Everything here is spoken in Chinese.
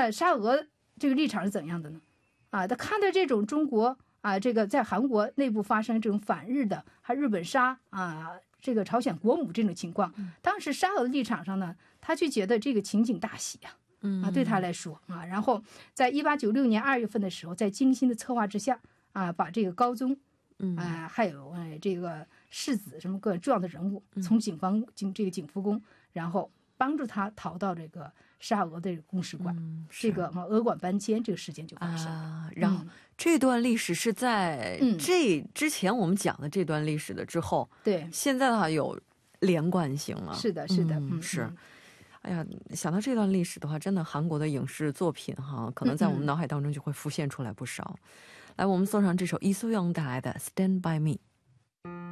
那沙俄这个立场是怎样的呢？他看到这种中国这个在韩国内部发生这种反日的，还日本杀这个朝鲜国母这种情况，当时沙俄的立场上呢，他就觉得这个情景大喜对他来说然后在1896年2月份的时候，在精心的策划之下把这个高宗还有这个世子什么各重要的人物从景福宫，然后帮助他逃到这个沙俄的公使馆，这个俄馆搬迁这个事件就发生了。 然后这段历史是在这之前我们讲的这段历史的之后，对，现在的话有连贯性了。是的，是的，是。哎呀，想到这段历史的话，真的韩国的影视作品可能在我们脑海当中就会浮现出来不少。来，我们送上这首イ・ソヨン带来的《Stand by Me》。